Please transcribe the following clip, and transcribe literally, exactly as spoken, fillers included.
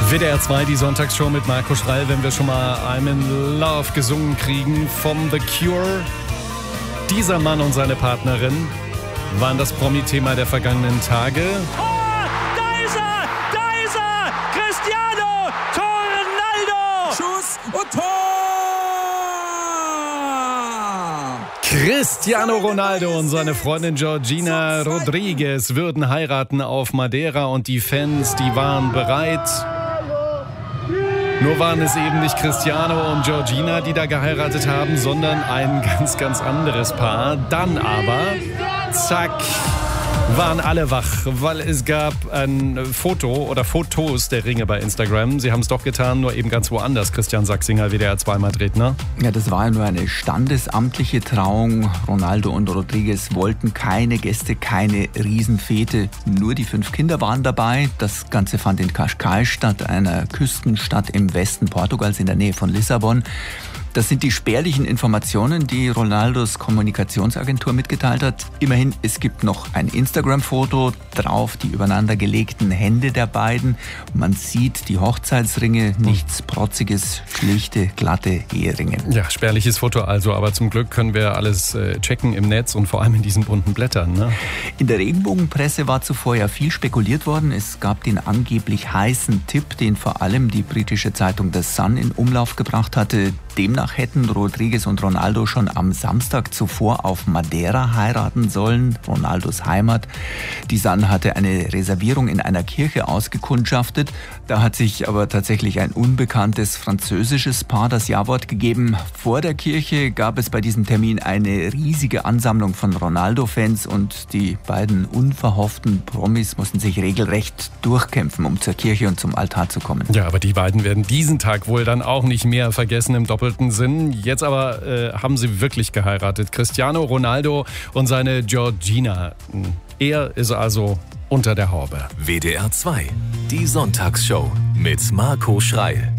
W D R zwei, die Sonntagsshow mit Marco Schreil, wenn wir schon mal I'm in Love gesungen kriegen vom The Cure. Dieser Mann und seine Partnerin waren das Promi-Thema der vergangenen Tage. Oh, da ist er! Da ist er! Cristiano Ronaldo! Schuss und Tor! Cristiano Ronaldo und seine Freundin Georgina Rodriguez würden heiraten auf Madeira und die Fans, die waren bereit. Nur waren es eben nicht Cristiano und Georgina, die da geheiratet haben, sondern ein ganz, ganz anderes Paar. Dann aber, zack, waren alle wach, weil es gab ein Foto oder Fotos der Ringe bei Instagram. Sie haben es doch getan, nur eben ganz woanders. Christian Sachsinger, W D R zwei Madrid, Ja, das war ja nur eine standesamtliche Trauung. Ronaldo und Rodriguez wollten keine Gäste, keine Riesenfete. Nur die fünf Kinder waren dabei. Das Ganze fand in Cascais statt, einer Küstenstadt im Westen Portugals in der Nähe von Lissabon. Das sind die spärlichen Informationen, die Ronaldos Kommunikationsagentur mitgeteilt hat. Immerhin, es gibt noch ein Instagram-Foto, drauf die übereinander gelegten Hände der beiden. Man sieht die Hochzeitsringe, nichts Protziges, schlichte, glatte Eheringe. Ja, spärliches Foto also, aber zum Glück können wir alles äh, checken im Netz und vor allem in diesen bunten Blättern. Ne? In der Regenbogenpresse war zuvor ja viel spekuliert worden. Es gab den angeblich heißen Tipp, den vor allem die britische Zeitung The Sun in Umlauf gebracht hatte. Demnach hätten Rodriguez und Ronaldo schon am Samstag zuvor auf Madeira heiraten sollen, Ronaldos Heimat. Die Sun hatte eine Reservierung in einer Kirche ausgekundschaftet. Da hat sich aber tatsächlich ein unbekanntes französisches Paar das Ja-Wort gegeben. Vor der Kirche gab es bei diesem Termin eine riesige Ansammlung von Ronaldo-Fans und die beiden unverhofften Promis mussten sich regelrecht durchkämpfen, um zur Kirche und zum Altar zu kommen. Ja, aber die beiden werden diesen Tag wohl dann auch nicht mehr vergessen im doppelten Sinn. Jetzt aber äh, haben sie wirklich geheiratet. Cristiano Ronaldo und seine Georgina. Er ist also unter der Haube. W D R zwei, die Sonntagsshow mit Marco Schreil.